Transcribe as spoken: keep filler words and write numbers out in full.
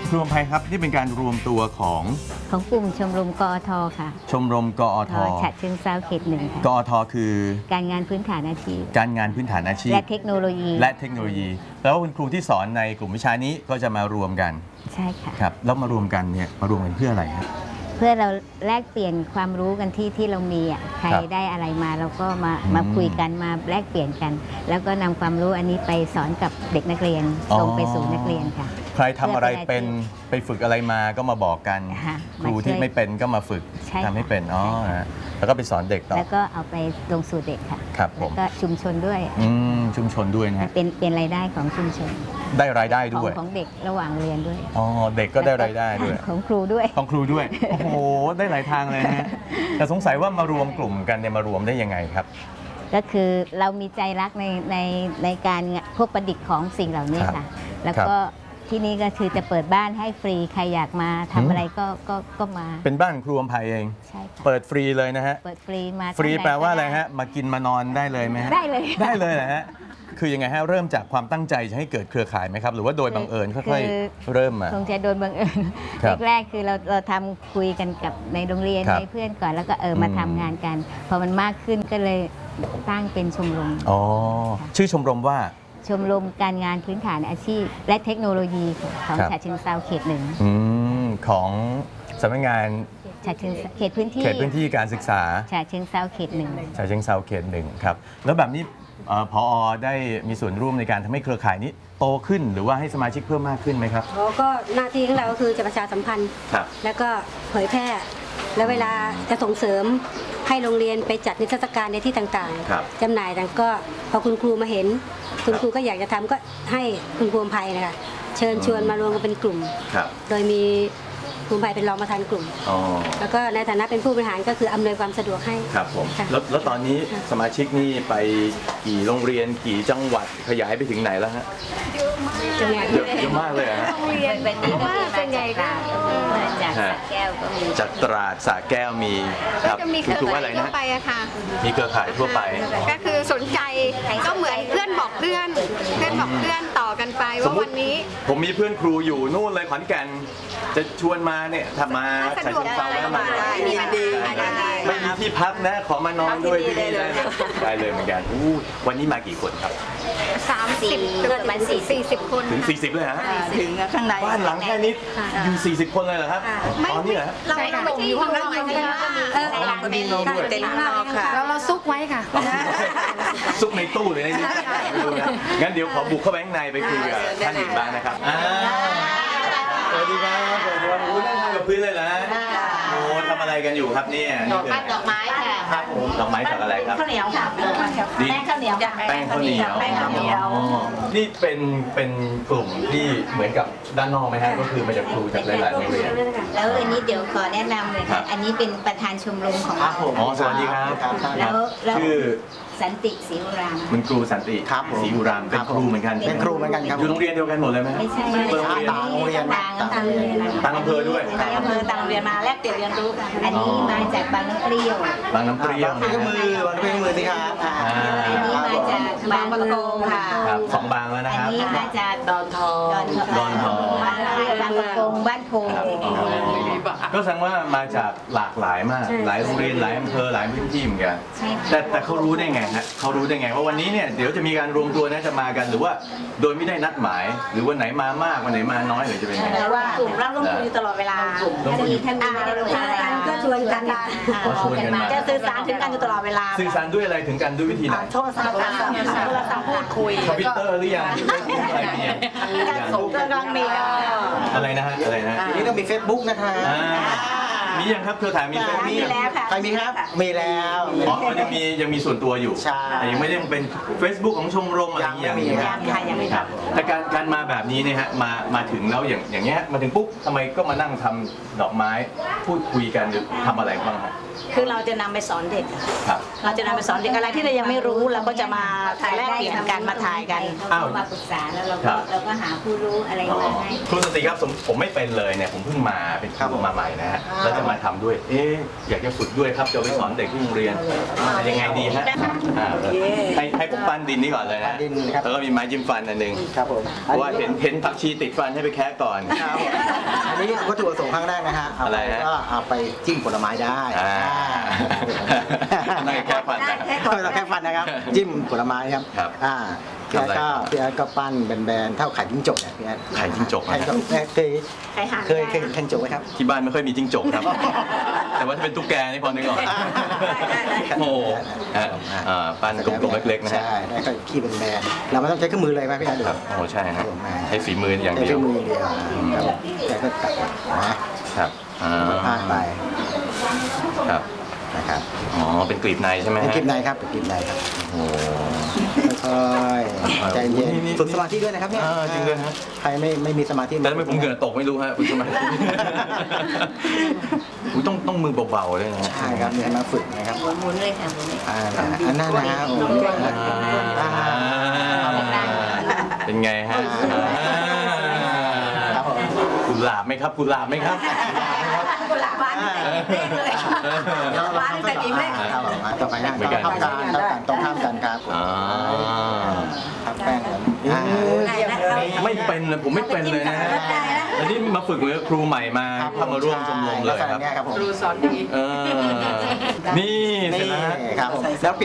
ครูอภัยครับนี่เป็นการรวมตัวของของกลุ่มชมรมกอทค่ะชมรมกอทฉะเชิงเทราเขตหนึ่งค่ะกอทคือการงานพื้นฐานอาชีพการงานพื้นฐานอาชีพและเทคโนโลยีและเทคโนโลยีแล้วคุณครูที่สอนในกลุ่มวิชานี้ก็จะมารวมกันใช่ค่ะครับแล้วมารวมกันเนี่ยมารวมกันเพื่ออะไรครับเพื่อเราแลกเปลี่ยนความรู้กันที่ที่เรามีอ่ะใครได้อะไรมาเราก็มามาคุยกันมาแลกเปลี่ยนกันแล้วก็นำความรู้อันนี้ไปสอนกับเด็กนักเรียนส่งไปสู่นักเรียนค่ะใครทำอะไรเป็นไปฝึกอะไรมาก็มาบอกกันครูที่ไม่เป็นก็มาฝึกทำให้เป็นอ๋อนะแล้วก็ไปสอนเด็กต่อแล้วก็เอาไปลงสู่เด็กค่ะครับผมแล้วก็ชุมชนด้วยอืมชุมชนด้วยนะฮะเป็นเป็นรายได้ของชุมชนได้รายได้ด้วยของเด็กระหว่างเรียนด้วยอ๋อเด็กก็ได้รายได้ด้วยของครูด้วยของครูด้วยโอ้โหได้หลายทางเลยนะแต่สงสัยว่ามารวมกลุ่มกันเนี่ยมารวมได้ยังไงครับก็คือเรามีใจรักในในในการพวกประดิษฐ์ของสิ่งเหล่านี้ค่ะแล้วก็ที่นี่ก็คือจะเปิดบ้านให้ฟรีใครอยากมาทำอะไรก็ก็ก็มาเป็นบ้านครูอภัยเองใช่ค่ะเปิดฟรีเลยนะฮะเปิดฟรีมาฟรีแปลว่าอะไรฮะมากินมานอนได้เลยไหมฮะได้เลยได้เลยนะฮะคือยังไงฮะเริ่มจากความตั้งใจจะให้เกิดเครือข่ายไหมครับหรือว่าโดยบังเอิญค่อยๆเริ่มมาคงจะโดนบังเอิญแรกๆคือเราเราทำคุยกันกับในโรงเรียนในเพื่อนก่อนแล้วก็เออมาทำงานกันพอมันมากขึ้นก็เลยตั้งเป็นชมรมอ๋อชื่อชมรมว่าชมรมการงานพื้นฐานอาชีพและเทคโนโลยีของฉะเชิงเทราเขตหนึ่งของสำนักงานฉะเชิงเขตพื้นที่เขตพื้นที่การศึกษาฉะเชิงเทราเขตหนึ่งฉะเชิงเทราเขตหนึ่งครับแล้วแบบนี้ผอ.ได้มีส่วนร่วมในการทำให้เครือข่ายนี้โตขึ้นหรือว่าให้สมาชิกเพิ่มมากขึ้นไหมครับอ๋อก็หน้าที่ของเราก็คือจะประชาสัมพันธ์แล้วก็เผยแพร่แล้วเวลาจะส่งเสริมให้โรงเรียนไปจัดนิทรรศการในที่ต่างๆจำหน่ายต่างก็พอคุณครูมาเห็นคุณครูก็อยากจะทำก็ให้คุณครูอภัยนะคะเชิญชวนมารวมกันเป็นกลุ่มโดยมีครูอภัยเป็นรองประธานกลุ่มแล้วก็ในฐานะเป็นผู้บริหารก็คืออำนวยความสะดวกให้ครับผมแล้วแล้วตอนนี้สมาชิกนี่ไปกี่โรงเรียนกี่จังหวัดขยายไปถึงไหนแล้วฮะเยอะมากเยอะมากเลยฮะโรงเรียนเป็นเพราะว่าส่วนใหญ่ก็จากสระแก้วก็มีจากตราดสระแก้วมีครับจะมีเครือข่ายทั่วไปอะค่ะมีเครือข่ายทั่วไปก็คือสนใจก็เหมือนเพื่อนบอกเพื่อนเพื่อนบอกเพื่อนต่อกันไปว่าวันนี้ผมมีเพื่อนครูอยู่นู่นเลยขอนแก่นจะชวนมาเนี่ยทำมาสะดวกสบายมาดีดีไม่มีที่พักนะขอมานอนด้วยที่นี่ได้ได้เลยเหมือนกันวันนี้มากี่คนครับสามสิบประมาณสี่สิบคนถึงสี่สิบเลยฮะถึงข้างในบ้านหลังแค่นี้อยู่สี่สิบคนเลยเหรอครับตอนนี้เหรอเราเราอยู่ข้างนอกเราก็มีนอนด้วยเต็นท์นอกค่ะเราเราซุกไว้ค่ะซุกในตู้เลยนะงั้นเดี๋ยวขอบุกเข้าไปข้างในไปคุยกับท่านอื่นบ้างนะครับสวัสดีครับสวัสดีครับนั่งทำกับพื้นเลยเหรอโอ้ทำอะไรกันอยู่ครับเนี่ยปั้นดอกไม้ค่ะครับผมดอกไม้จากอะไรครับข้าวเหนียวค่ะแป้งข้าวเหนียวแป้งข้าวเหนียวแป้งข้าวเหนียวนี่เป็นเป็นกลุ่มที่เหมือนกับด้านนอกไหมฮะก็คือมาจากครูจากหลายๆโรงเรียนแล้วอันนี้เดี๋ยวขอแนะนำเลยค่ะอันนี้เป็นประธานชมรมของเราอ๋อสวัสดีครับแล้วชื่อสันติศรีอุรามมันครูสันติศรีอุรามเป็นครูเหมือนกันเป็นครูเหมือนกันครับอยู่โรงเรียนเดียวกันหมดเลยไหมไม่ใช่ต่างโรงเรียนต่างโรงเรียนต่างอำเภอด้วยต่างอำเภอต่างโรงเรียนมาแลกเปลี่ยนเรียนรู้กันอันนี้มาจากบางน้ำเปรี้ยวบางน้ำเปรี้ยวบางน้ำมือบางน้ำมือสิครับอันนี้มาจากบางประกงค่ะสองบางแล้วนะครับอันนี้มาจากดอนทองดอนทองบางประกงบ้านโพก็แสดงว่ามาจากหลากหลายมากหลายโรงเรียนหลายอำเภอหลายพื้นที่เหมือนกันแต่แต่เขารู้ได้ไงฮะเขารู้ได้ไงว่าวันนี้เนี่ยเดี๋ยวจะมีการรวมตัวนะจะมากันหรือว่าโดยไม่ได้นัดหมายหรือวันไหนมามากวันไหนมาน้อยหรือจะเป็นไงแต่ว่ากลุ่มรับลงทุนอยู่ตลอดเวลาท่านนี้ท่านนี้ไม่ได้ลงทุนอะไรก็ชวนกันชวนกันมาจะสื่อสารถึงกันอยู่ตลอดเวลาสื่อสารด้วยอะไรถึงกันด้วยวิธีไหนโทรศัพท์โทรศัพท์พูดคุยคอมพิวเตอร์หรือยังอะไรเนี่ยการส่งกำลังมีอะไรนะฮะอะไรนะนี่ต้องมี เฟซบุ๊ก นะคะมียังครับเครือข่ายมีมีแล้วค่ะใครมีครับมีแล้วอ๋อยังมียังมีส่วนตัวอยู่แต่ยังไม่ได้เป็น เฟซบุ๊ก ของชมรมอะไรอย่างนี้ยังไม่ครับแต่การการมาแบบนี้เนี่ยฮะมามาถึงแล้วอย่างอย่างเงี้ยมาถึงปุ๊บทำไมก็มานั่งทำดอกไม้พูดคุยกันหรือทำอะไรบ้างครับคือเราจะนำไปสอนเด็กเราจะนำไปสอนเด็กอะไรที่เรายังไม่รู้เราก็จะมาถ่ายแลกเปลี่ยนกันมาถ่ายกันอ้าวมาปรึกษาแล้วเราก็เราก็หาผู้รู้อะไรมาให้ครูสติครับผมไม่เป็นเลยเนี่ยผมเพิ่งมาเป็นครูมาใหม่นะฮะแล้วจะมาทำด้วย เอ๊ะอยากจะฝึกด้วยครับจะเอาไปสอนเด็กที่โรงเรียนยังไงดีฮะอ่าให้ให้ผมปั้นดินนี่ก่อนเลยนะปั้นดินครับแล้วก็มีไม้จิ้มฟันอันหนึ่งครับผมเพราะว่าเห็นเห็นผักชีติดฟันให้ไปแคะก่อนครับอันนี้วัตถุประสงค์ครั้งแรกนะฮะเอาอะไรไปฮะก็เอาไปจิ้มผลไม้ได้อ่านั่นแค่ฟันนะเราแค่ฟันนะครับ จิ้มผลไม้ครับครับอ่าทำอะไรแล้วก็พี่แอดก็ปั้นแบนๆเท่าไข่จิ้งจกเนี่ยพี่แอดไข่จิ้งจกนะไข่จิ้งจกเคยไข่ห่านเคยเคยเห็นไข่จิ้งจกไหมครับที่บ้านไม่ค่อยมีจิ้งจกครับ แต่ว่าถ้าเป็นตุ๊กแกนี่พอนึกออกโอ้โหฮะอ่าปั้นกลมๆเล็กๆนะฮะใช่แล้วก็ขี้เป็นแบนๆเราไม่ต้องใช้เครื่องมือเลยไหมพี่แอดครับโอ้ใช่ฮะใช้ฝีมืออย่างใช้เดีเคยรื่วองมืออย่างเดียวครับแล้วก็ตัดนะครับอ่าพาดไปครับนะครับอ๋อเป็นกลีบในใช่ไหมเป็นฮะกลีบในครับเป็นกลีบในครับโอ้โหค่อยๆใจเย็นนี่นี่ฝึกสมาธิด้วยนะครับเนี่ยอ่าจริงด้วยฮะใครไม่ไม่มีสมาธิแต่ทำไมผมเหงื่อตกไม่รู้ฮะคุณสมัยอุ๊ยต้องต้องมือเบาๆด้วยนะใช่ครับเนี่ยมาฝึกนะครับหมุนเลยค่ะหมุนเลยอ่าอันนั้นนะโอ้โหอ่าเป็นไงฮะครับผมกุหลาบไหมครับกุหลาบไหมครับกุหลาบบ้านเล็กเลยบ้านแต่อีกเล็กครับผมต่อไปนะเหมือนกันเท่ากันเท่ากันตรงข้ามกันครับผมอ่าทับแป้งกันอ่าไม่เป็นเลยผมไม่เป็นเลยนะฮะแล้วนี่มาฝึกเลยครูใหม่มาเข้ามาร่วมชมรมเลยลักษณะครับนี้ครับผมเออนี่เสร็จแล้วฮะนี่ครับผมแล้ว